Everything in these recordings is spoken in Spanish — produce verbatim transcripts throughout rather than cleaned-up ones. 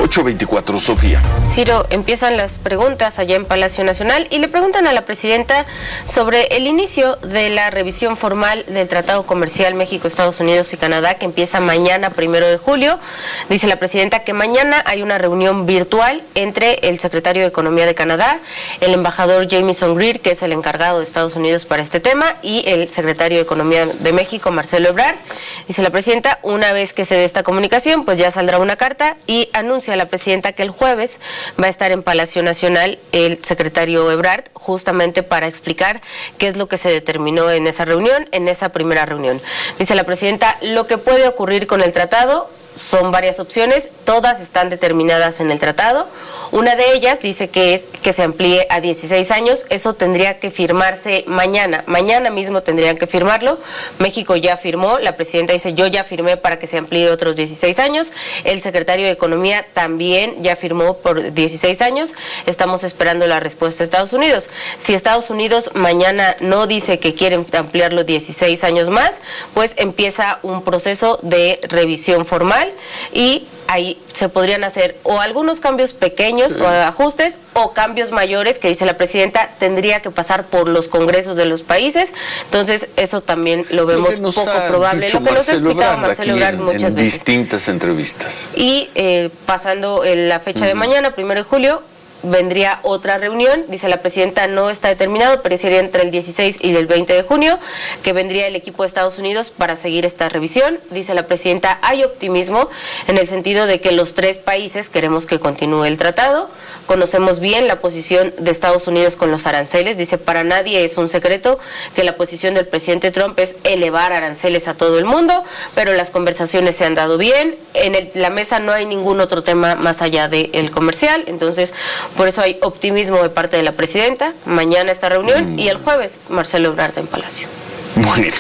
ocho veinticuatro, Sofía. Ciro, empiezan las preguntas allá en Palacio Nacional y le preguntan a la presidenta sobre el inicio de la revisión formal del Tratado Comercial México, Estados Unidos y Canadá, que empieza mañana, primero de julio. Dice la presidenta que mañana hay una reunión virtual entre el secretario de Economía de Canadá, el embajador Jamieson Greer, que es el encargado de Estados Unidos para este tema, y el secretario de Economía de México, Marcelo Ebrard. Dice la presidenta, una vez que se dé esta comunicación, pues ya saldrá una carta y anuncia a la presidenta que el jueves va a estar en Palacio Nacional el secretario Ebrard, justamente para explicar qué es lo que se determinó en esa reunión, en esa primera reunión. Dice la presidenta, lo que puede ocurrir con el tratado son varias opciones, todas están determinadas en el tratado. Una de ellas dice que es que se amplíe a dieciséis años, eso tendría que firmarse mañana, mañana mismo tendrían que firmarlo. México ya firmó, la presidenta dice yo ya firmé para que se amplíe otros dieciséis años, el secretario de Economía también ya firmó por dieciséis años, estamos esperando la respuesta de Estados Unidos. Si Estados Unidos mañana no dice que quieren ampliarlo dieciséis años más, pues empieza un proceso de revisión formal y ahí se podrían hacer o algunos cambios pequeños sí. o ajustes o cambios mayores que dice la presidenta tendría que pasar por los congresos de los países. Entonces eso también lo vemos lo poco probable, lo que nos ha explicado Marcelo Ebrard muchas en veces. Distintas entrevistas. Y eh, pasando en la fecha uh-huh. de mañana, primero de julio, vendría otra reunión, dice la presidenta, no está determinado, pero sería entre el dieciséis y el veinte de junio, que vendría el equipo de Estados Unidos para seguir esta revisión. Dice la presidenta, hay optimismo en el sentido de que los tres países queremos que continúe el tratado, conocemos bien la posición de Estados Unidos con los aranceles, dice, para nadie es un secreto que la posición del presidente Trump es elevar aranceles a todo el mundo, pero las conversaciones se han dado bien, en el, la mesa no hay ningún otro tema más allá del comercial, entonces por eso hay optimismo de parte de la presidenta. Mañana esta reunión mm. y el jueves Marcelo Ebrard en Palacio. Bueno,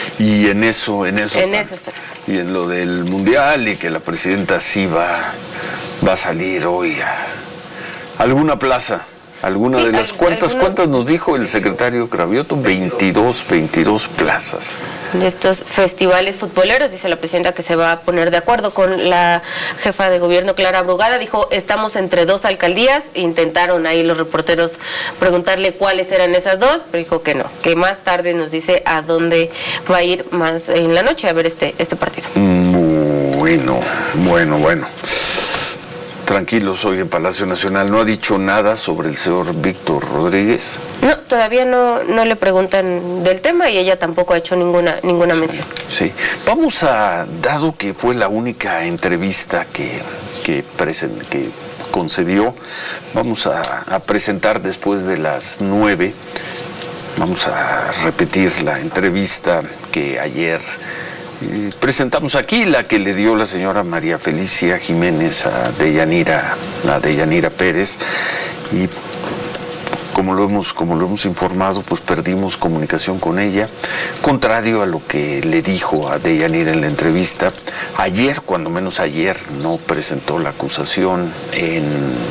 y en eso, en eso, en está. eso está. Y en lo del mundial y que la presidenta sí va, va a salir hoy a alguna plaza. ¿Alguna sí, de las cuantas? ¿Alguna? ¿Cuántas nos dijo el secretario Cravioto? veintidós, veintidós plazas. De estos festivales futboleros, dice la presidenta que se va a poner de acuerdo con la jefa de gobierno, Clara Brugada. Dijo, estamos entre dos alcaldías. Intentaron ahí los reporteros preguntarle cuáles eran esas dos, pero dijo que no, que más tarde nos dice a dónde va a ir más en la noche a ver este, este partido. Bueno, bueno, bueno. Tranquilos hoy en Palacio Nacional. ¿No ha dicho nada sobre el señor Víctor Rodríguez? No, todavía no, no le preguntan del tema y ella tampoco ha hecho ninguna, ninguna sí, mención. Sí. Vamos a, dado que fue la única entrevista que, que, presen, que concedió, vamos a, a presentar después de las nueve, vamos a repetir la entrevista que ayer Eh, presentamos aquí, la que le dio la señora María Felicia Jiménez a Deyanira, a Deyanira Pérez, y como lo hemos, como lo hemos informado, pues perdimos comunicación con ella, contrario a lo que le dijo a Deyanira en la entrevista. Ayer, cuando menos ayer, no presentó la acusación en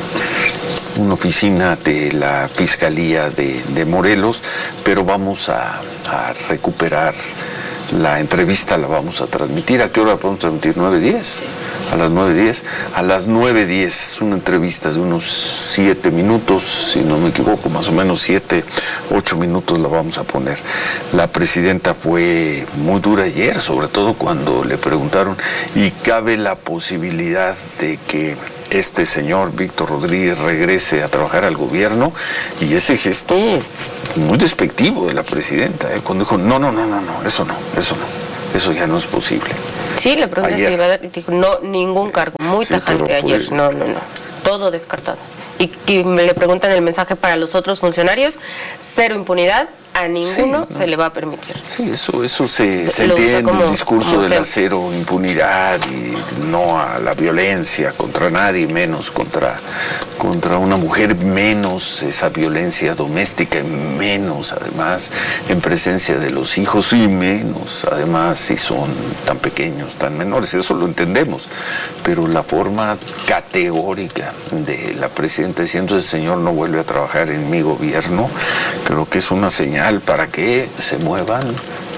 una oficina de la Fiscalía de, de Morelos, pero vamos a, a recuperar la entrevista, la vamos a transmitir. ¿A qué hora la podemos transmitir? ¿nueve diez? A las nueve diez. A las nueve diez, es una entrevista de unos siete minutos, si no me equivoco, más o menos siete, ocho minutos la vamos a poner. La presidenta fue muy dura ayer, sobre todo cuando le preguntaron, y cabe la posibilidad de que este señor Víctor Rodríguez regrese a trabajar al gobierno, y ese gesto muy despectivo de la presidenta, ¿eh? Cuando dijo, no, no, no, no, no, eso no, eso no, eso ya no es posible. Sí, le pregunté si iba a dar, y dijo, no, ningún cargo, muy sí, tajante ayer, fue... no, no, no, todo descartado. Y, y me le preguntan el mensaje para los otros funcionarios, cero impunidad, a ninguno sí, no. se le va a permitir. Sí, eso, eso se, se entiende, como, el discurso de la cero impunidad y no a la violencia contra nadie, menos contra, contra una mujer, menos esa violencia doméstica, menos además en presencia de los hijos y menos además si son tan pequeños, tan menores, eso lo entendemos, pero la forma categórica de la presidenta diciendo ese señor no vuelve a trabajar en mi gobierno, creo que es una señal para que se muevan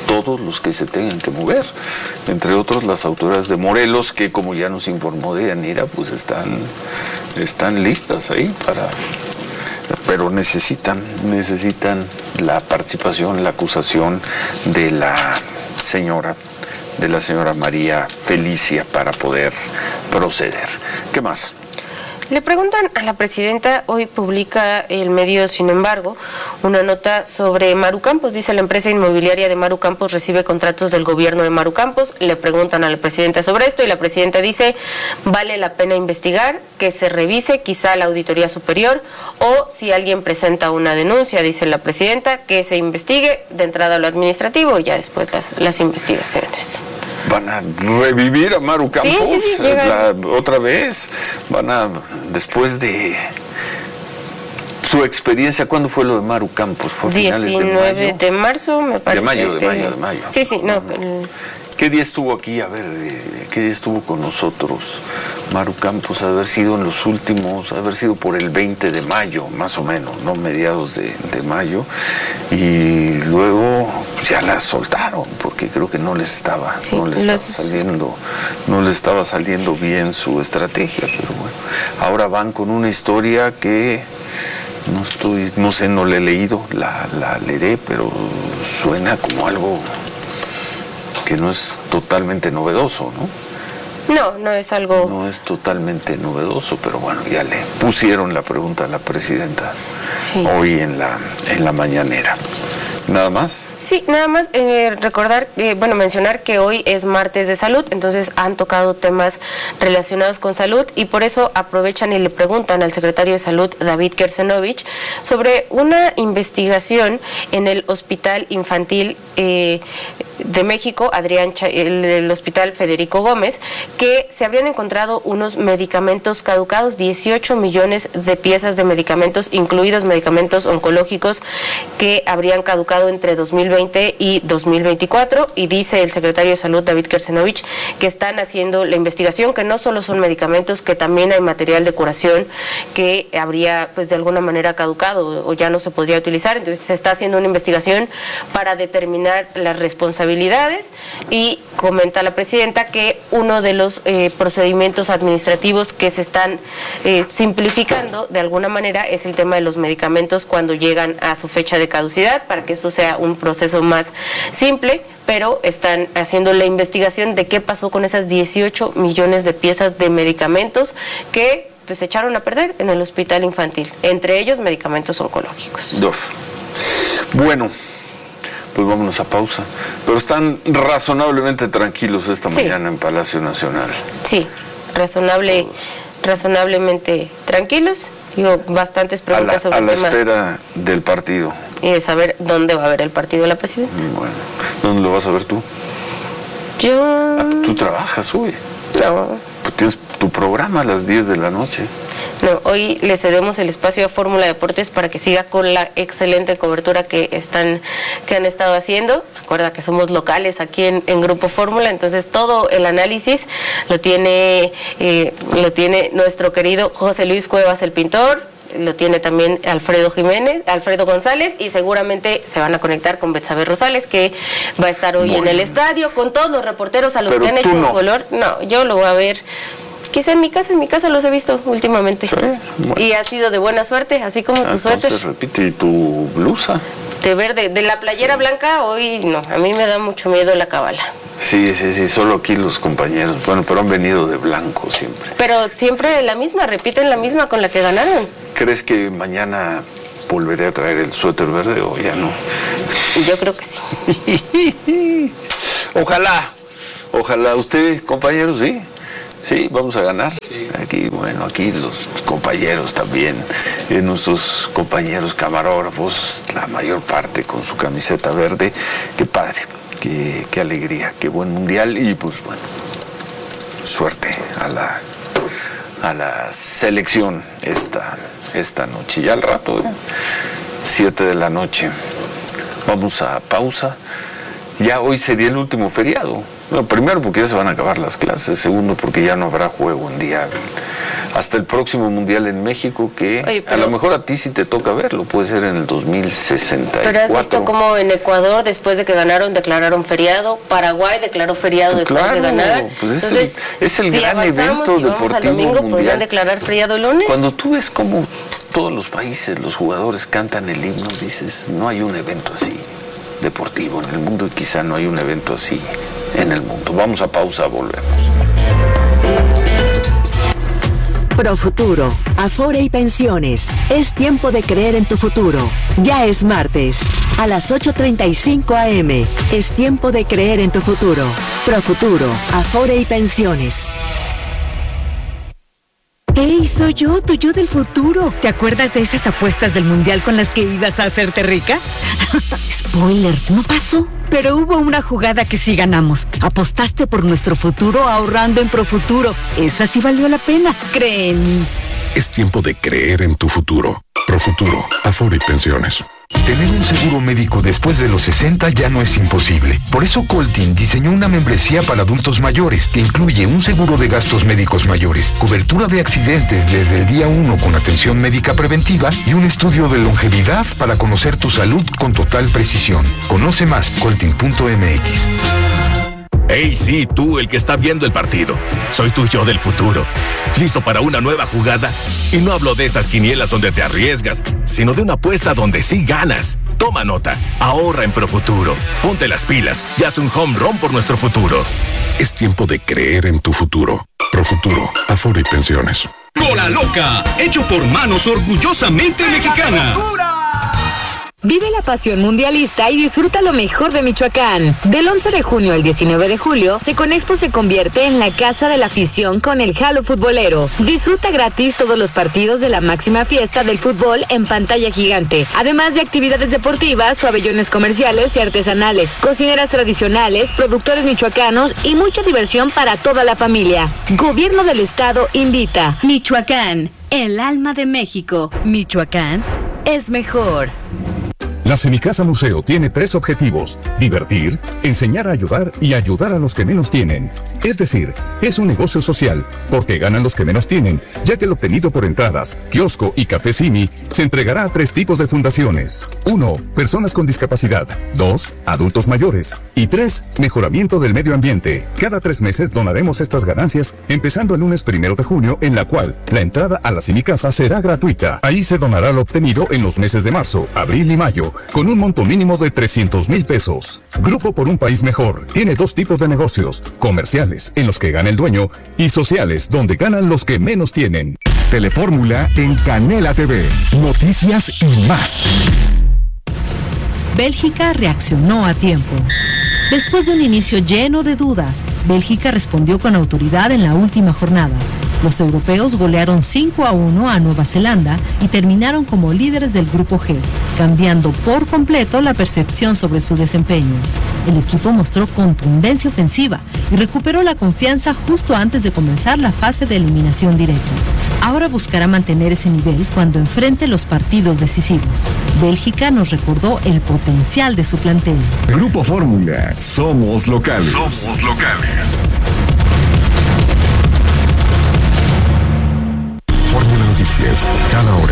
todos los que se tengan que mover, entre otros las autoridades de Morelos, que como ya nos informó Deyanira, pues están, están listas ahí para... pero necesitan, necesitan la participación, la acusación de la señora, de la señora María Felicia para poder proceder. ¿Qué más? Le preguntan a la presidenta, hoy publica el medio, sin embargo, una nota sobre Maru Campos. Dice: la empresa inmobiliaria de Maru Campos recibe contratos del gobierno de Maru Campos. Le preguntan a la presidenta sobre esto y la presidenta dice: vale la pena investigar, que se revise quizá la Auditoría Superior, o si alguien presenta una denuncia, dice la presidenta, que se investigue de entrada lo administrativo y ya después las, las investigaciones. Van a revivir a Maru Campos, sí, sí, sí, la, otra vez. Van a, después de su experiencia, ¿cuándo fue lo de Maru Campos? ¿Fue a finales de mayo? diecinueve de marzo, me parece. De mayo, de mayo, de mayo. Sí, sí, no. El... ¿Qué día estuvo aquí? A ver, ¿qué día estuvo con nosotros? Maru Campos, haber sido en los últimos, haber sido por el veinte de mayo, más o menos, ¿no? Mediados de, de mayo. Y luego pues, ya la soltaron, porque creo que no les estaba, sí, no les los... estaba saliendo, no les estaba saliendo bien su estrategia, pero bueno. Ahora van con una historia que no estoy, no sé, no la he leído, la, la leeré, pero suena como algo que no es totalmente novedoso, ¿no? No, no es algo... No es totalmente novedoso, pero bueno, ya le pusieron la pregunta a la presidenta sí. hoy en la, en la mañanera. ¿Nada más? Sí, nada más eh, recordar, eh, bueno, mencionar que hoy es martes de salud, entonces han tocado temas relacionados con salud y por eso aprovechan y le preguntan al secretario de Salud, David Kersenovich, sobre una investigación en el Hospital Infantil eh, de México, Adrián Ch el, el Hospital Federico Gómez, que se habrían encontrado unos medicamentos caducados, dieciocho millones de piezas de medicamentos, incluidos medicamentos oncológicos, que habrían caducado entre dos mil veinte y dos mil veinticuatro, y dice el secretario de Salud, David Kersenovich, que están haciendo la investigación, que no solo son medicamentos, que también hay material de curación que habría, pues de alguna manera caducado o ya no se podría utilizar. Entonces se está haciendo una investigación para determinar las responsabilidades y comenta la presidenta que uno de los eh, procedimientos administrativos que se están eh, simplificando de alguna manera es el tema de los medicamentos cuando llegan a su fecha de caducidad, para que esto sea un proceso más simple, pero están haciendo la investigación de qué pasó con esas dieciocho millones de piezas de medicamentos que pues se echaron a perder en el hospital infantil, entre ellos medicamentos oncológicos. Dos. Bueno, pues vámonos a pausa. Pero están razonablemente tranquilos esta sí. mañana en Palacio Nacional. Sí, razonable, razonablemente tranquilos. Digo, bastantes preguntas a la, sobre a el la tema. espera del partido. Y de saber dónde va a haber el partido de la presidenta. Bueno, ¿dónde lo vas a ver tú? Yo... Ah, ¿tú trabajas hoy? No. Pues tienes tu programa a las diez de la noche. No, hoy le cedemos el espacio a Fórmula Deportes para que siga con la excelente cobertura que están, que han estado haciendo. Recuerda que somos locales aquí en, en Grupo Fórmula, entonces todo el análisis lo tiene, eh, lo tiene nuestro querido José Luis Cuevas, el pintor. Lo tiene también Alfredo Jiménez, Alfredo González, y seguramente se van a conectar con Betsabe Rosales, que va a estar hoy Muy en el bien. estadio, con todos los reporteros a los Pero que han hecho no. un color. No, yo lo voy a ver. Quizá en mi casa, en mi casa los he visto últimamente. Sí, bueno. Y ha sido de buena suerte, así como tu suéter. Entonces repite, ¿y tu blusa? De verde, de la playera sí. blanca, hoy no, a mí me da mucho miedo la cábala. Sí, sí, sí, solo aquí los compañeros, bueno, pero han venido de blanco siempre. Pero siempre la misma, repiten la misma con la que ganaron. ¿Crees que mañana volveré a traer el suéter verde o ya no? Yo creo que sí. Ojalá, ojalá. ¿Usted, compañeros, sí? Sí, vamos a ganar. Sí. Aquí, bueno, aquí los compañeros también, eh, nuestros compañeros camarógrafos, la mayor parte con su camiseta verde. Qué padre, qué, qué alegría, qué buen mundial y pues bueno, suerte a la, a la selección esta, esta noche. Ya al rato, ¿eh? siete de la noche. Vamos a pausa. Ya hoy sería el último feriado. Bueno, primero porque ya se van a acabar las clases, segundo porque ya no habrá juego en día hasta el próximo Mundial en México, que Oye, pero, a lo mejor a ti sí te toca verlo, puede ser en el dos mil sesenta y cuatro. Pero has visto cómo en Ecuador, después de que ganaron, declararon feriado, Paraguay declaró feriado pues después claro, de ganar. Pues es Entonces, el, es el si gran evento y deportivo al domingo, mundial. ¿Podrían declarar feriado el lunes? Cuando tú ves cómo todos los países, los jugadores cantan el himno, dices, no hay un evento así deportivo en el mundo y quizá no hay un evento así en el mundo. Vamos a pausa, volvemos. Profuturo, Afore y Pensiones. Es tiempo de creer en tu futuro. Ya es martes. A las ocho treinta y cinco a eme. Es tiempo de creer en tu futuro. Profuturo, Afore y Pensiones. ¡Ey, soy yo, tu yo del futuro! ¿Te acuerdas de esas apuestas del Mundial con las que ibas a hacerte rica? Spoiler, no pasó. Pero hubo una jugada que sí ganamos. Apostaste por nuestro futuro ahorrando en Profuturo. Esa sí valió la pena, cree en mí. Es tiempo de creer en tu futuro. Profuturo, Afore y Pensiones. Tener un seguro médico después de los sesenta ya no es imposible. Por eso Coltin diseñó una membresía para adultos mayores que incluye un seguro de gastos médicos mayores, cobertura de accidentes desde el día uno con atención médica preventiva y un estudio de longevidad para conocer tu salud con total precisión. Conoce más, coltin punto eme equis. Hey, sí, tú, el que está viendo el partido. Soy tu yo del futuro. ¿Listo para una nueva jugada? Y no hablo de esas quinielas donde te arriesgas, sino de una apuesta donde sí ganas. Toma nota, ahorra en Profuturo. Ponte las pilas y haz un home run por nuestro futuro. Es tiempo de creer en tu futuro. Profuturo, Afore y Pensiones. Cola Loca, hecho por manos orgullosamente mexicanas. Vive la pasión mundialista y disfruta lo mejor de Michoacán. Del once de junio al diecinueve de julio, Seconexpo se convierte en la casa de la afición con el Jalo Futbolero. Disfruta gratis todos los partidos de la máxima fiesta del fútbol en pantalla gigante, además de actividades deportivas, pabellones comerciales y artesanales, cocineras tradicionales, productores michoacanos y mucha diversión para toda la familia. Gobierno del Estado invita. Michoacán, el alma de México. Michoacán es mejor. La Semicasa Museo tiene tres objetivos: divertir, enseñar a ayudar y ayudar a los que menos tienen. Es decir, es un negocio social, porque ganan los que menos tienen, ya que el obtenido por entradas, kiosco y café Simi se entregará a tres tipos de fundaciones. Uno, personas con discapacidad. Dos, adultos mayores. Y tres, mejoramiento del medio ambiente. Cada tres meses donaremos estas ganancias, empezando el lunes primero de junio, en la cual la entrada a la Semicasa será gratuita. Ahí se donará lo obtenido en los meses de marzo, abril y mayo, con un monto mínimo de trescientos mil pesos. Grupo por un País Mejor tiene dos tipos de negocios: comerciales, en los que gana el dueño, y sociales, donde ganan los que menos tienen. Telefórmula en Canela T V. Noticias y más. Bélgica reaccionó a tiempo. Después de un inicio lleno de dudas, Bélgica respondió con autoridad en la última jornada. Los europeos golearon cinco a uno a Nueva Zelanda y terminaron como líderes del Grupo G, cambiando por completo la percepción sobre su desempeño. El equipo mostró contundencia ofensiva y recuperó la confianza justo antes de comenzar la fase de eliminación directa. Ahora buscará mantener ese nivel cuando enfrente los partidos decisivos. Bélgica nos recordó el potencial de su plantel. Grupo Fórmula, somos locales. Somos locales. Fórmula Noticias, cada hora.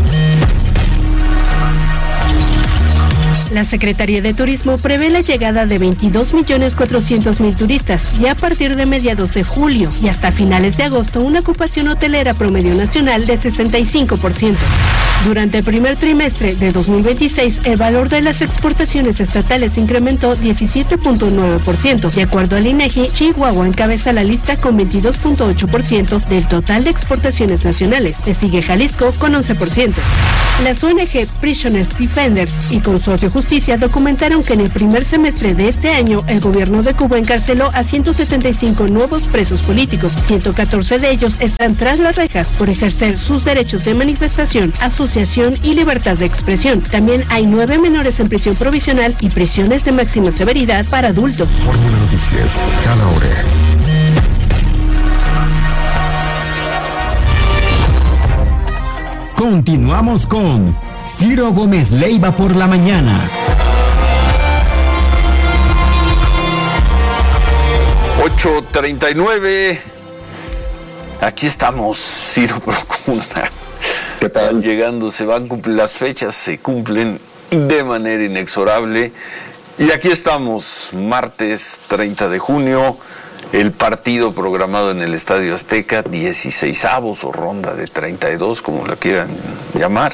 La Secretaría de Turismo prevé la llegada de veintidós millones cuatrocientos mil turistas y a partir de mediados de julio y hasta finales de agosto una ocupación hotelera promedio nacional de sesenta y cinco por ciento. Durante el primer trimestre de dos mil veintiséis, el valor de las exportaciones estatales incrementó diecisiete punto nueve por ciento. De acuerdo al INEGI, Chihuahua encabeza la lista con veintidós punto ocho por ciento del total de exportaciones nacionales. Le sigue Jalisco con once por ciento. Las O N G Prisoners Defenders y Consorcio Justicia documentaron que en el primer semestre de este año el gobierno de Cuba encarceló a ciento setenta y cinco nuevos presos políticos. ciento catorce de ellos están tras las rejas por ejercer sus derechos de manifestación, asociación y libertad de expresión. También hay nueve menores en prisión provisional y prisiones de máxima severidad para adultos. Fórmula Noticias, cada hora. Continuamos con Ciro Gómez Leiva por la mañana. ocho treinta y nueve. Aquí estamos, Ciro Procuna. ¿Qué tal? Van llegando, se van cumplir las fechas, se cumplen de manera inexorable. Y aquí estamos, martes treinta de junio, el partido programado en el Estadio Azteca, dieciseisavos o ronda de treinta y dos, como la quieran llamar.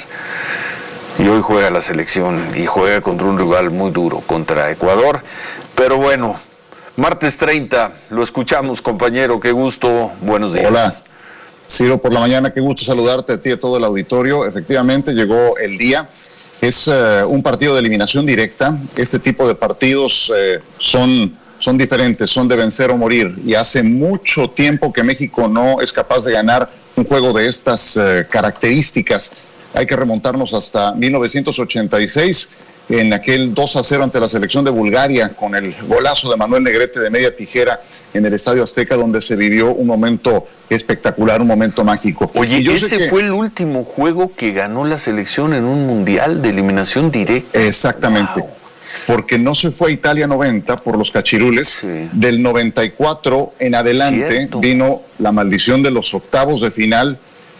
Y hoy juega la selección y juega contra un rival muy duro, contra Ecuador. Pero bueno, martes treinta, lo escuchamos, compañero, qué gusto, buenos días. Hola, Ciro, por la mañana, qué gusto saludarte a ti y a todo el auditorio. Efectivamente, llegó el día. Es uh, un partido de eliminación directa. Este tipo de partidos uh, son, son diferentes, son de vencer o morir. Y hace mucho tiempo que México no es capaz de ganar un juego de estas uh, características. Hay que remontarnos hasta mil novecientos ochenta y seis, en aquel dos a cero ante la selección de Bulgaria, con el golazo de Manuel Negrete de media tijera en el Estadio Azteca, donde se vivió un momento espectacular, un momento mágico. Oye, ese que... fue el último juego que ganó la selección en un mundial de eliminación directa. Exactamente. Wow. Porque no se fue a Italia noventa por los cachirules. Sí. Del noventa y cuatro en adelante Cierto. Vino la maldición de los octavos de final,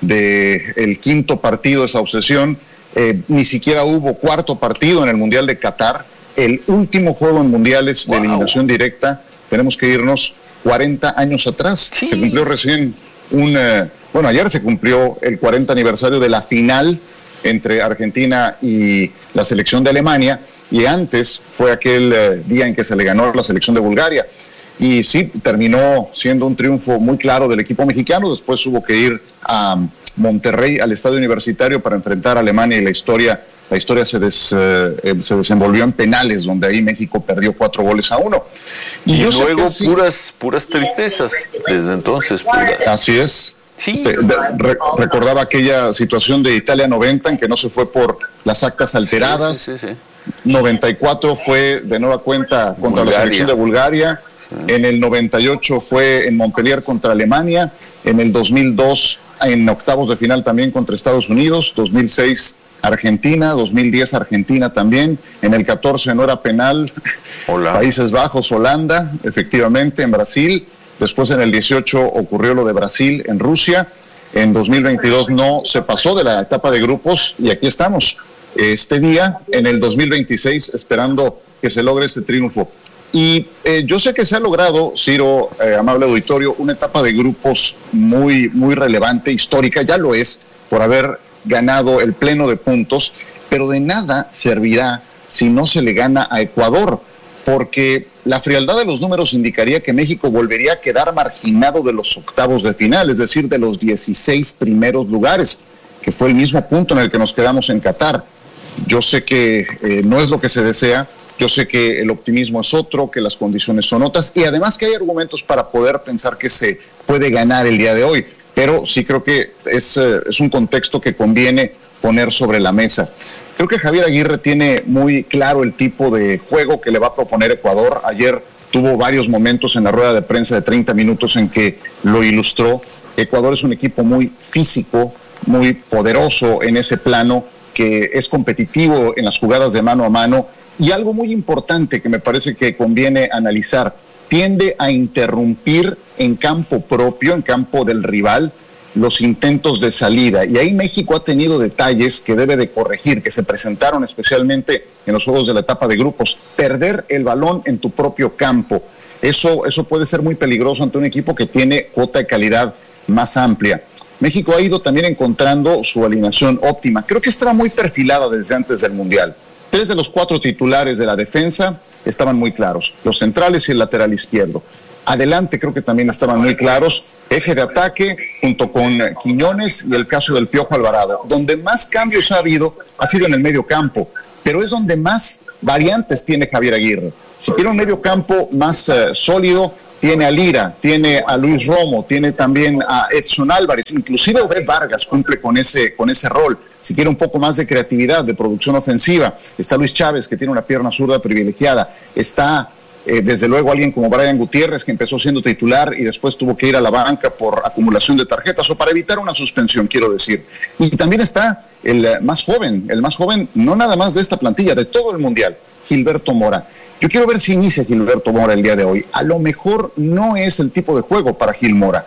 del quinto partido, esa obsesión. Eh, ni siquiera hubo cuarto partido en el Mundial de Qatar. El último juego en mundiales wow. de eliminación directa, tenemos que irnos cuarenta años atrás. Sí. Se cumplió recién un... Eh, bueno, ayer se cumplió el cuarenta aniversario de la final entre Argentina y la selección de Alemania, y antes fue aquel eh, día en que se le ganó a la selección de Bulgaria. Y sí, terminó siendo un triunfo muy claro del equipo mexicano. Después hubo que ir a Monterrey, al estadio universitario, para enfrentar a Alemania, y la historia, la historia se, des, eh, se desenvolvió en penales, donde ahí México perdió cuatro goles a uno. Y, y yo luego sé que puras, sí, puras tristezas desde entonces. Puras. Así es. Sí. Te, de, re, recordaba aquella situación de Italia noventa, en que no se fue por las actas alteradas. Sí, sí, sí, sí. noventa y cuatro fue de nueva cuenta contra Bulgaria. La selección de Bulgaria. En el noventa y ocho fue en Montpellier contra Alemania. En el dos mil dos en octavos de final también contra Estados Unidos. dos mil seis Argentina. dos mil diez Argentina también. En el catorce no era penal. Hola. Países Bajos, Holanda, efectivamente, en Brasil. Después en el dieciocho ocurrió lo de Brasil en Rusia. En dos mil veintidós no se pasó de la etapa de grupos, y aquí estamos este día, en el dos mil veintiséis, esperando que se logre este triunfo. Y eh, yo sé que se ha logrado, Ciro, eh, amable auditorio, una etapa de grupos muy, muy relevante, histórica, ya lo es, por haber ganado el pleno de puntos, pero de nada servirá si no se le gana a Ecuador, porque la frialdad de los números indicaría que México volvería a quedar marginado de los octavos de final, es decir, de los dieciséis primeros lugares, que fue el mismo punto en el que nos quedamos en Qatar. Yo sé que eh, no es lo que se desea. Yo sé que el optimismo es otro, que las condiciones son otras, y además que hay argumentos para poder pensar que se puede ganar el día de hoy, pero sí creo que es, eh, es un contexto que conviene poner sobre la mesa. Creo que Javier Aguirre tiene muy claro el tipo de juego que le va a proponer Ecuador. Ayer tuvo varios momentos en la rueda de prensa de treinta minutos en que lo ilustró. Ecuador es un equipo muy físico, muy poderoso en ese plano, que es competitivo en las jugadas de mano a mano. Y algo muy importante que me parece que conviene analizar, tiende a interrumpir en campo propio, en campo del rival, los intentos de salida. Y ahí México ha tenido detalles que debe de corregir, que se presentaron especialmente en los juegos de la etapa de grupos. Perder el balón en tu propio campo, eso, eso puede ser muy peligroso ante un equipo que tiene cuota de calidad más amplia. México ha ido también encontrando su alineación óptima. Creo que estaba muy perfilada desde antes del Mundial. Tres de los cuatro titulares de la defensa estaban muy claros, los centrales y el lateral izquierdo. Adelante creo que también estaban muy claros, eje de ataque junto con Quiñones y el caso del Piojo Alvarado. Donde más cambios ha habido ha sido en el medio campo, pero es donde más variantes tiene Javier Aguirre. Si quiere un medio campo más eh, sólido, tiene a Lira, tiene a Luis Romo, tiene también a Edson Álvarez, inclusive Obed Vargas cumple con ese, con ese rol. Si quiere un poco más de creatividad, de producción ofensiva, está Luis Chávez, que tiene una pierna zurda privilegiada, está eh, desde luego alguien como Brian Gutiérrez, que empezó siendo titular y después tuvo que ir a la banca por acumulación de tarjetas, o para evitar una suspensión, quiero decir. Y también está el más joven, el más joven no nada más de esta plantilla, de todo el Mundial, Gilberto Mora. Yo quiero ver si inicia Gilberto Mora el día de hoy. A lo mejor no es el tipo de juego para Gil Mora.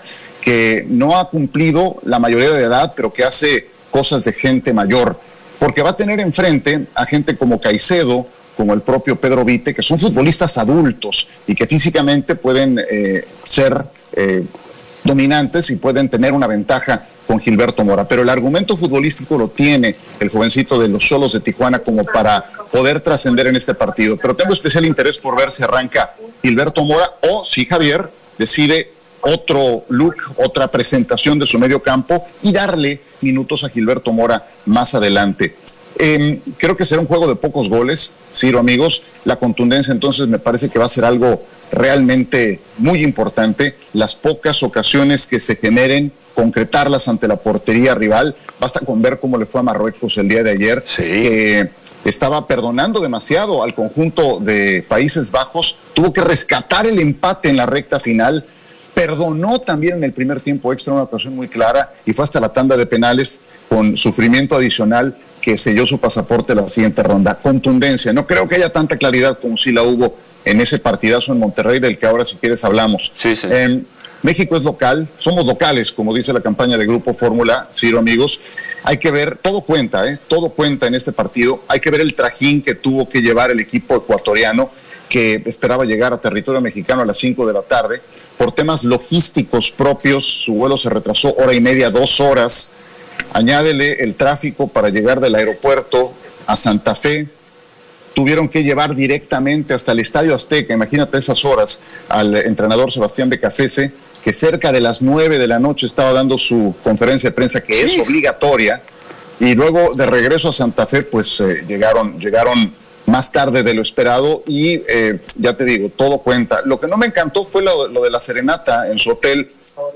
que no ha cumplido la mayoría de edad, pero que hace cosas de gente mayor, porque va a tener enfrente a gente como Caicedo, como el propio Pedro Vite, que son futbolistas adultos y que físicamente pueden eh, ser eh, dominantes y pueden tener una ventaja con Gilberto Mora. Pero el argumento futbolístico lo tiene el jovencito de los Xolos de Tijuana como para poder trascender en este partido. Pero tengo especial interés por ver si arranca Gilberto Mora o si Javier decide otro look, otra presentación de su medio campo y darle minutos a Gilberto Mora más adelante. Eh, creo que será un juego de pocos goles, Ciro, amigos. La contundencia entonces me parece que va a ser algo realmente muy importante. Las pocas ocasiones que se generen, concretarlas ante la portería rival. Basta con ver cómo le fue a Marruecos el día de ayer, sí. que estaba perdonando demasiado al conjunto de Países Bajos, tuvo que rescatar el empate en la recta final, perdonó también en el primer tiempo extra una ocasión muy clara y fue hasta la tanda de penales con sufrimiento adicional que selló su pasaporte la siguiente ronda. Contundencia, no creo que haya tanta claridad como si la hubo en ese partidazo en Monterrey, del que ahora si quieres hablamos. Sí, sí. Eh, México es local, somos locales, como dice la campaña de Grupo Fórmula, Ciro, amigos. Hay que ver, todo cuenta, ¿eh? todo cuenta en este partido. Hay que ver el trajín que tuvo que llevar el equipo ecuatoriano, que esperaba llegar a territorio mexicano a las cinco de la tarde. Por temas logísticos propios, su vuelo se retrasó hora y media, dos horas. Añádele el tráfico para llegar del aeropuerto a Santa Fe. Tuvieron que llevar directamente hasta el Estadio Azteca, imagínate esas horas, al entrenador Sebastián Becasese, que cerca de las nueve de la noche estaba dando su conferencia de prensa, que sí. es obligatoria, y luego de regreso a Santa Fe, pues eh, llegaron, llegaron más tarde de lo esperado, y eh, ya te digo, todo cuenta. Lo que no me encantó fue lo, lo de la serenata en su hotel.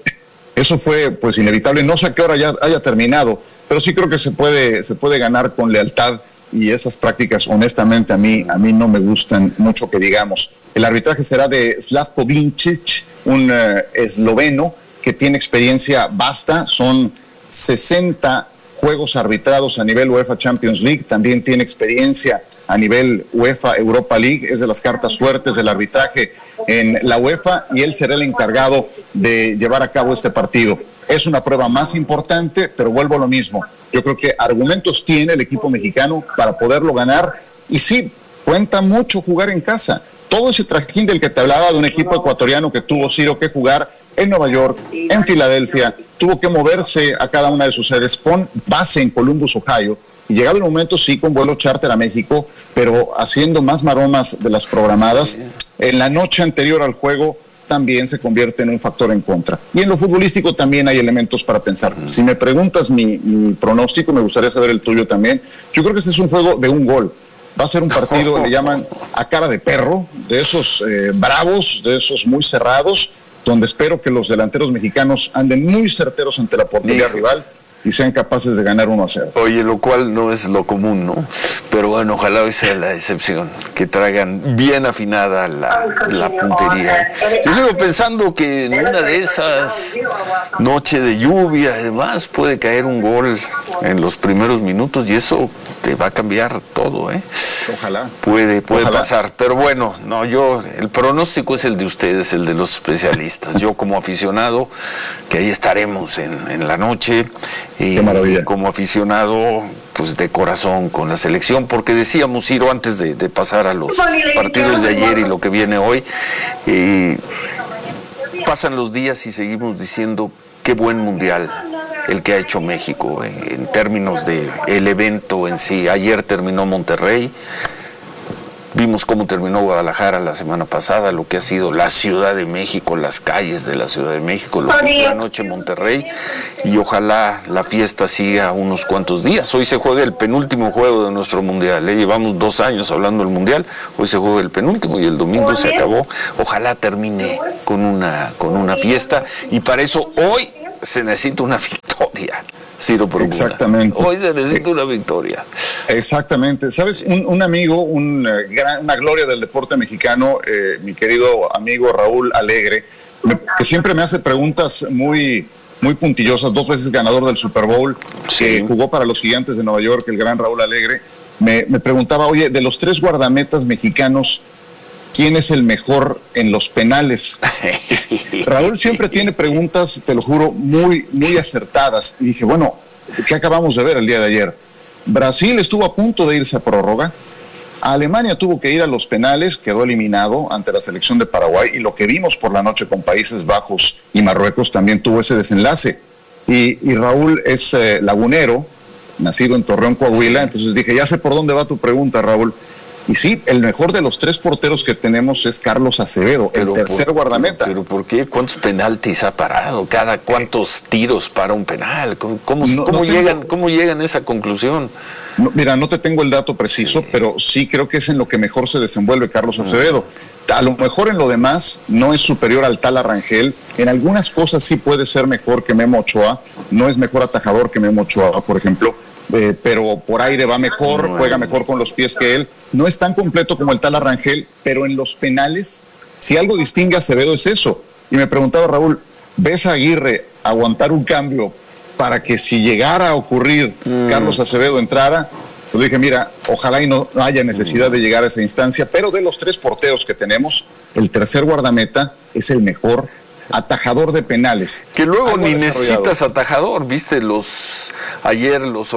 Eso fue pues inevitable, no sé a qué hora ya haya terminado, pero sí creo que se puede, se puede ganar con lealtad. Y esas prácticas, honestamente, a mí, a mí no me gustan mucho, que digamos. El arbitraje será de Slavko Vincic, un uh, esloveno que tiene experiencia vasta. Son sesenta juegos arbitrados a nivel UEFA Champions League. También tiene experiencia a nivel UEFA Europa League. Es de las cartas fuertes del arbitraje en la UEFA y él será el encargado de llevar a cabo este partido. Es una prueba más importante, pero vuelvo a lo mismo. Yo creo que argumentos tiene el equipo mexicano para poderlo ganar. Y sí, cuenta mucho jugar en casa. Todo ese trajín del que te hablaba de un equipo ecuatoriano que tuvo, Ciro, que jugar en Nueva York, en Filadelfia, tuvo que moverse a cada una de sus sedes, con base en Columbus, Ohio. Y llegado el momento, sí, con vuelo charter a México, pero haciendo más maromas de las programadas. En la noche anterior al juego también se convierte en un factor en contra. Y en lo futbolístico también hay elementos para pensar. Si me preguntas mi, mi pronóstico, me gustaría saber el tuyo también. Yo creo que este es un juego de un gol. Va a ser un partido, le llaman a cara de perro, de esos eh, bravos, de esos muy cerrados, donde espero que los delanteros mexicanos anden muy certeros ante la portería Hijo. rival y sean capaces de ganar uno a cero. Oye, lo cual no es lo común, ¿no? Pero bueno, ojalá hoy sea la excepción, que traigan bien afinada la, la puntería. Yo sigo pensando que en una de esas noches de lluvia y demás puede caer un gol en los primeros minutos y eso te va a cambiar todo, ¿eh? Ojalá. Puede, puede Ojalá. pasar, pero bueno, no, yo, el pronóstico es el de ustedes, el de los especialistas. Yo como aficionado, que ahí estaremos en, en la noche, y Qué maravilla. como aficionado, pues de corazón con la selección, porque decíamos, Ciro, antes de, de pasar a los partidos de ayer y lo que viene hoy, eh, pasan los días y seguimos diciendo qué buen mundial el que ha hecho México en, en términos de el evento en sí. Ayer terminó Monterrey, vimos cómo terminó Guadalajara la semana pasada, lo que ha sido la Ciudad de México, las calles de la Ciudad de México, lo que fue anoche Monterrey, y ojalá la fiesta siga unos cuantos días. Hoy se juega el penúltimo juego de nuestro mundial, ¿eh? Llevamos dos años hablando del mundial, hoy se juega el penúltimo y el domingo se acabó. Ojalá termine con una, con una fiesta, y para eso hoy se necesita una victoria, Ciro Procuna. Exactamente. Hoy se necesita una victoria. Exactamente. ¿Sabes? Un, un amigo, un, uh, gran, una gloria del deporte mexicano, eh, mi querido amigo Raúl Alegre, me, que siempre me hace preguntas muy, muy puntillosas, dos veces ganador del Super Bowl, Sí. que jugó para los Gigantes de Nueva York, el gran Raúl Alegre, me, me preguntaba, oye, de los tres guardametas mexicanos, ¿quién es el mejor en los penales? Raúl siempre tiene preguntas, te lo juro, muy, muy acertadas. Y dije, bueno, ¿qué acabamos de ver el día de ayer? Brasil estuvo a punto de irse a prórroga. Alemania tuvo que ir a los penales, quedó eliminado ante la selección de Paraguay. Y lo que vimos por la noche con Países Bajos y Marruecos también tuvo ese desenlace. Y, y Raúl es eh, lagunero, nacido en Torreón, Coahuila. Entonces dije, ya sé por dónde va tu pregunta, Raúl. Y sí, el mejor de los tres porteros que tenemos es Carlos Acevedo, pero el tercer por, guardameta. Pero ¿por qué? ¿Cuántos penaltis ha parado? ¿Cada cuántos tiros para un penal? ¿Cómo, cómo, no, cómo, no llegan, tengo, ¿cómo llegan a esa conclusión? No, mira, no te tengo el dato preciso, sí. pero sí creo que es en lo que mejor se desenvuelve Carlos Acevedo. Uh-huh. A lo mejor en lo demás no es superior al Tala Rangel. En algunas cosas sí puede ser mejor que Memo Ochoa. No es mejor atajador que Memo Ochoa, por ejemplo. Eh, pero por aire va mejor, juega mejor con los pies que él. No es tan completo como el Tala Rangel, pero en los penales, si algo distingue a Acevedo es eso. Y me preguntaba Raúl, ¿ves a Aguirre aguantar un cambio para que si llegara a ocurrir mm. Carlos Acevedo entrara? Pues dije, mira, ojalá y no haya necesidad mm. de llegar a esa instancia, pero de los tres porteros que tenemos, el tercer guardameta es el mejor atajador de penales. Que luego ni necesitas atajador, viste, los ayer los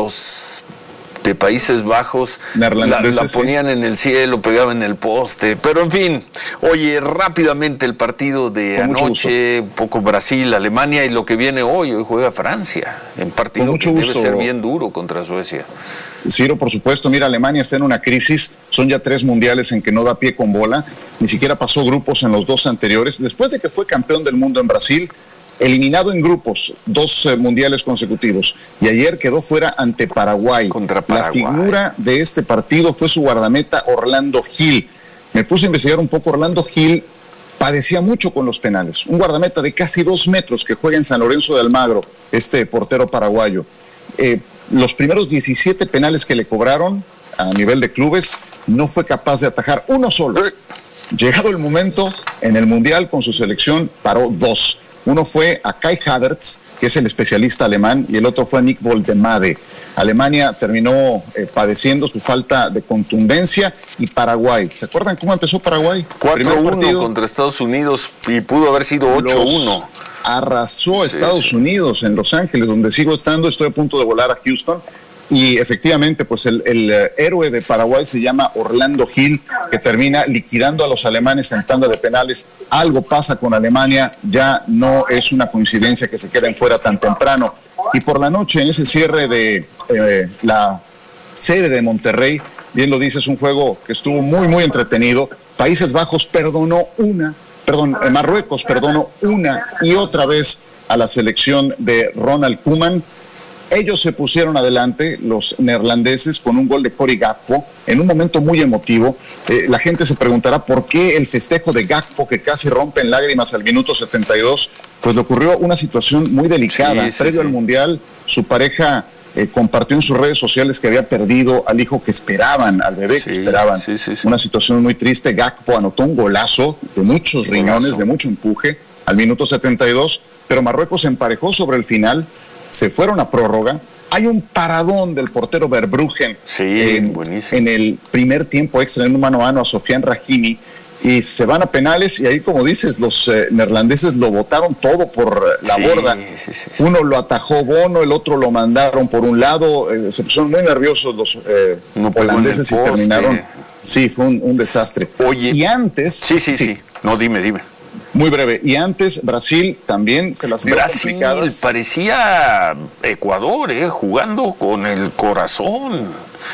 los de Países Bajos la, la ponían sí. en el cielo, pegaban en el poste, pero en fin, oye, rápidamente el partido de Con anoche, un poco Brasil, Alemania y lo que viene hoy, hoy juega Francia, en partido que debe ser bien duro contra Suecia. Ciro, por supuesto, mira, Alemania está en una crisis, son ya tres mundiales en que no da pie con bola, ni siquiera pasó grupos en los dos anteriores, después de que fue campeón del mundo en Brasil, eliminado en grupos, dos eh, mundiales consecutivos, y ayer quedó fuera ante Paraguay. Contra Paraguay. La figura de este partido fue su guardameta Orlando Gil. Me puse a investigar un poco, Orlando Gil padecía mucho con los penales, un guardameta de casi dos metros que juega en San Lorenzo de Almagro, este portero paraguayo. Eh, los primeros diecisiete penales que le cobraron a nivel de clubes, no fue capaz de atajar uno solo. Llegado el momento, en el Mundial con su selección, paró dos. Uno fue a Kai Havertz, que es el especialista alemán, y el otro fue a Nick Woldemade. Alemania terminó eh, padeciendo su falta de contundencia, y Paraguay. ¿Se acuerdan cómo empezó Paraguay? cuatro uno contra Estados Unidos y pudo haber sido ocho uno. Arrasó a sí, Estados sí. Unidos en Los Ángeles, donde sigo estando, estoy a punto de volar a Houston. Y efectivamente, pues el, el uh, héroe de Paraguay se llama Orlando Gil, que termina liquidando a los alemanes en tanda de penales. Algo pasa con Alemania, ya no es una coincidencia que se queden fuera tan temprano. Y por la noche, en ese cierre de eh, la sede de Monterrey, bien lo dices, un juego que estuvo muy, muy entretenido. Países Bajos perdonó una, perdón, eh, Marruecos perdonó una y otra vez a la selección de Ronald Koeman. Ellos se pusieron adelante, los neerlandeses, con un gol de Cory Gakpo, en un momento muy emotivo. Eh, la gente se preguntará por qué el festejo de Gakpo, que casi rompe en lágrimas al minuto setenta y dos, pues le ocurrió una situación muy delicada. Sí, sí, Previo sí. al Mundial, su pareja eh, compartió en sus redes sociales que había perdido al hijo que esperaban, al bebé sí, que esperaban. Sí, sí, sí. Una situación muy triste. Gakpo anotó un golazo de muchos riñones, golazo. de mucho empuje, al minuto setenta y dos, pero Marruecos se emparejó sobre el final. Se fueron a prórroga. Hay un paradón del portero Verbruggen sí, en, en el primer tiempo extra en un mano a mano a Sofiane Rahimi y se van a penales y ahí, como dices, los eh, neerlandeses lo botaron todo por eh, la sí, borda. Sí, sí, sí. Uno lo atajó Bono, el otro lo mandaron por un lado. Eh, se pusieron muy nerviosos los eh, holandeses y terminaron. Sí, fue un, un desastre. Oye. Y antes. Sí, sí, sí. sí. No, dime, dime. Muy breve. Y antes, Brasil también se las vio Brasil complicadas. Parecía Ecuador, eh, jugando con el corazón.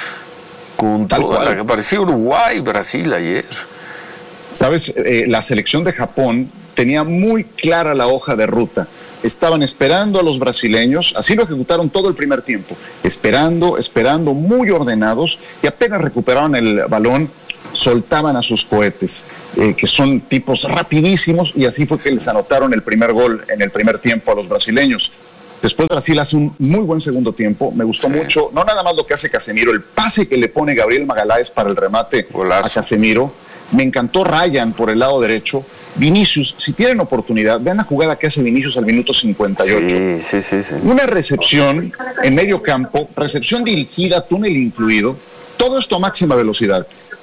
Con Tal toda cual. la parecía Uruguay, Brasil ayer. Sabes, eh, la selección de Japón tenía muy clara la hoja de ruta. Estaban esperando a los brasileños, así lo ejecutaron todo el primer tiempo. Esperando, esperando, muy ordenados, y apenas recuperaron el balón, soltaban a sus cohetes, eh, que son tipos rapidísimos, y así fue que les anotaron el primer gol en el primer tiempo a los brasileños. Después Brasil hace un muy buen segundo tiempo, me gustó sí. mucho, no nada más lo que hace Casemiro, el pase que le pone Gabriel Magaláes para el remate Golazo. a Casemiro. Me encantó Ryan por el lado derecho. Vinicius, si tienen oportunidad, vean la jugada que hace Vinicius al minuto cincuenta y ocho. Sí, sí, sí, sí. Una recepción en medio campo, recepción dirigida, túnel incluido, todo esto a máxima velocidad.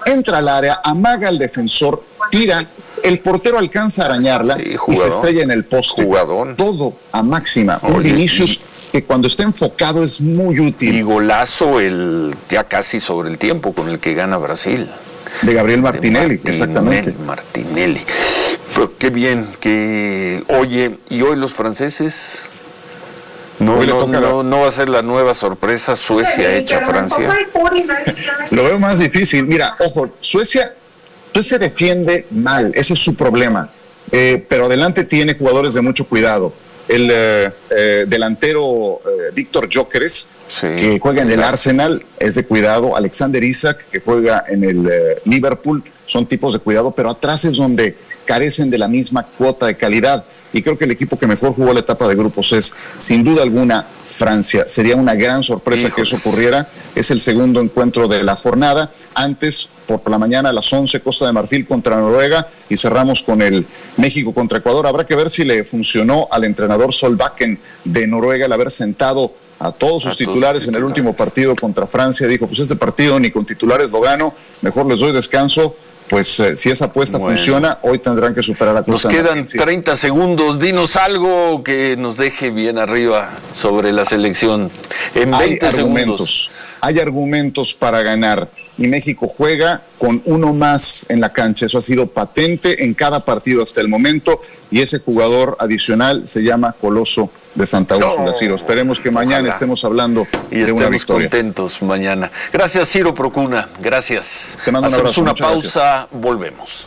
entra al área, amaga al defensor, tira, el portero alcanza a arañarla sí, y se estrella en el poste. Jugadón. Todo a máxima. Un Vinicius que cuando está enfocado es muy útil. Y golazo el ya casi sobre el tiempo con el que gana Brasil. De Gabriel Martinelli, de Martinelli exactamente. Martinelli. Pero qué bien que... Oye, ¿y hoy los franceses? No, no, no, no va a ser la nueva sorpresa Suecia hecha Francia. Lo veo más difícil. Mira, ojo, Suecia, Suecia defiende mal, ese es su problema. Eh, pero adelante tiene jugadores de mucho cuidado. El eh, eh, delantero eh, Víctor Gyökeres, sí, que juega en el claro. Arsenal, es de cuidado. Alexander Isak, que juega en el eh, Liverpool, son tipos de cuidado, pero atrás es donde carecen de la misma cuota de calidad. Y creo que el equipo que mejor jugó la etapa de grupos es, sin duda alguna, Francia. Sería una gran sorpresa Híjoles. que eso ocurriera. Es el segundo encuentro de la jornada. Antes, por la mañana a las once, Costa de Marfil contra Noruega, y cerramos con el México contra Ecuador. Habrá que ver si le funcionó al entrenador Solbakken de Noruega el haber sentado a todos sus a titulares todos en el último partido contra Francia. Dijo, pues este partido ni con titulares lo gano, mejor les doy descanso. Pues eh, si esa apuesta bueno. funciona, hoy tendrán que superar a Costa. Nos quedan treinta segundos. Dinos algo que nos deje bien arriba sobre la selección. En veinte hay segundos. argumentos, hay argumentos para ganar. Y México juega con uno más en la cancha. Eso ha sido patente en cada partido hasta el momento. Y ese jugador adicional se llama Coloso de Santa Úrsula, no, Ciro. Esperemos que mañana ojalá. estemos hablando y de una victoria. Y estemos contentos mañana. Gracias, Ciro Procuna. Gracias. Te mando un Hacemos abrazo. una pausa. Gracias. Volvemos.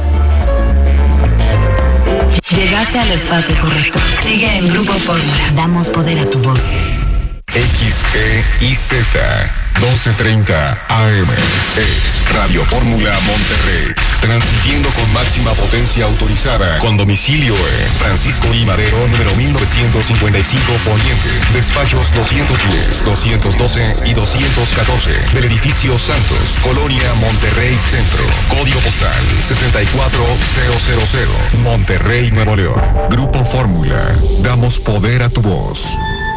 Llegaste al espacio correcto. Sigue en Grupo Fórmula. Damos poder a tu voz. X E I Z doce treinta A M es Radio Fórmula Monterrey, transmitiendo con máxima potencia autorizada, con domicilio en Francisco I. Madero, número mil novecientos cincuenta y cinco Poniente, despachos doscientos diez, doscientos doce y doscientos catorce, del edificio Santos, Colonia Monterrey Centro, código postal sesenta y cuatro mil, Monterrey, Nuevo León. Grupo Fórmula, damos poder a tu voz.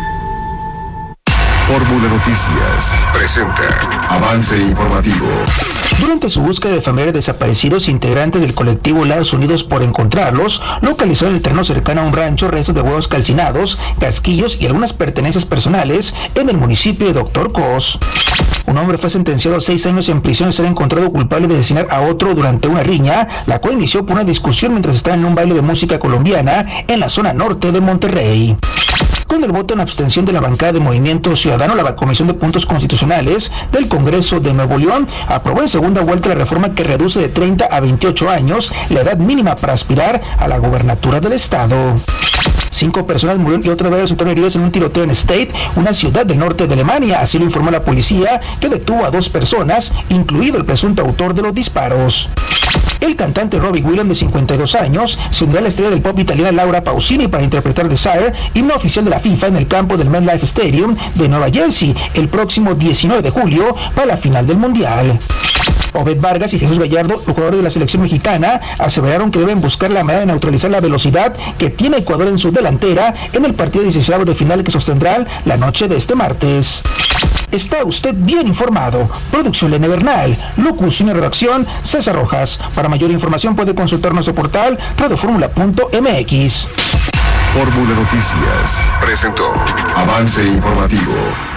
Fórmula Noticias presenta avance informativo. Durante su búsqueda de familiares desaparecidos, integrantes del colectivo Lados Unidos por Encontrarlos localizaron en el terreno cercano a un rancho restos de huevos calcinados, casquillos y algunas pertenencias personales en el municipio de Doctor Cos. Un hombre fue sentenciado a seis años en prisión al ser encontrado culpable de asesinar a otro durante una riña, la cual inició por una discusión mientras estaba en un baile de música colombiana en la zona norte de Monterrey. Con el voto en abstención de la bancada de Movimiento Ciudadano, la Comisión de Puntos Constitucionales del Congreso de Nuevo León aprobó en segunda vuelta la reforma que reduce de treinta a veintiocho años la edad mínima para aspirar a la gobernatura del estado. Cinco personas murieron y otras varias resultaron heridas en un tiroteo en State, una ciudad del norte de Alemania. Así lo informó la policía, que detuvo a dos personas, incluido el presunto autor de los disparos. El cantante Robbie Williams, de cincuenta y dos años, se unió a la estrella del pop italiana Laura Pausini para interpretar Desire, himno oficial de la FIFA, en el campo del MetLife Stadium de Nueva Jersey el próximo diecinueve de julio para la final del Mundial. Obed Vargas y Jesús Gallardo, los jugadores de la selección mexicana, aseveraron que deben buscar la manera de neutralizar la velocidad que tiene Ecuador en su delantera en el partido dieciséis de final que sostendrán la noche de este martes. Está usted bien informado. Producción Lene Bernal, locución y redacción César Rojas. Para mayor información puede consultar nuestro portal radioformula punto m x. Fórmula Noticias presentó avance informativo.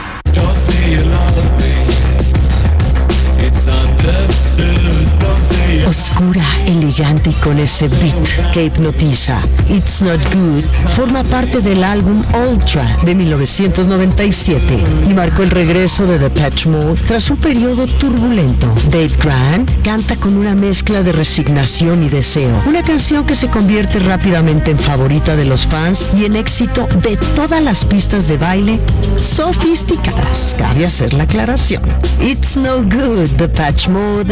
Oscura, elegante y con ese beat que hipnotiza. It's Not Good forma parte del álbum Ultra de mil novecientos noventa y siete y marcó el regreso de Depeche Mode tras un periodo turbulento. Dave Grant canta con una mezcla de resignación y deseo, una canción que se convierte rápidamente en favorita de los fans y en éxito de todas las pistas de baile sofisticadas. Cabe hacer la aclaración. It's No Good, Depeche Mode